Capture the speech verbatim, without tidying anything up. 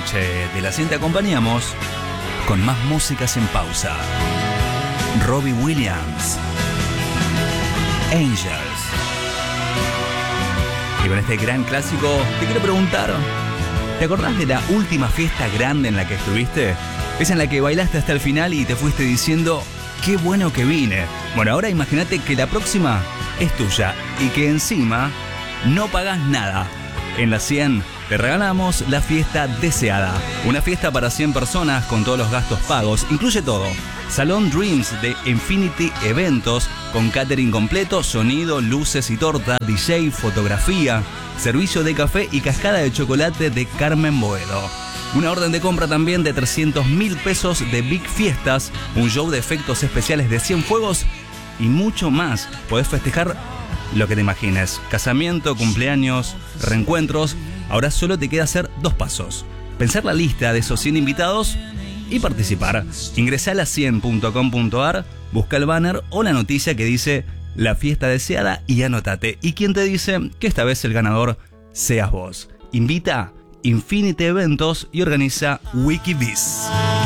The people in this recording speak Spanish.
noche de la cien te acompañamos con más músicas en pausa. Robbie Williams, Angels. Y con este gran clásico te quiero preguntar, ¿te acordás de la última fiesta grande en la que estuviste? Es en la que bailaste hasta el final y te fuiste diciendo, qué bueno que vine. Bueno, ahora imagínate que la próxima es tuya y que encima no pagás nada. En la cien te regalamos la fiesta deseada. Una fiesta para cien personas con todos los gastos pagos. Incluye todo. Salón Dreams de Infinity Eventos con catering completo, sonido, luces y torta, D J, fotografía, servicio de café y cascada de chocolate de Carmen Boedo. Una orden de compra también de trescientos mil pesos de Big Fiestas, un show de efectos especiales de cien fuegos y mucho más. Podés festejar lo que te imagines. Casamiento, cumpleaños, reencuentros. Ahora solo te queda hacer dos pasos. Pensar la lista de esos cien invitados y participar. Ingresá a la cien punto com punto ar, busca el banner o la noticia que dice la fiesta deseada y anótate. ¿Y quién te dice que esta vez el ganador seas vos? Invita Infinity Eventos y organiza Wikiviz.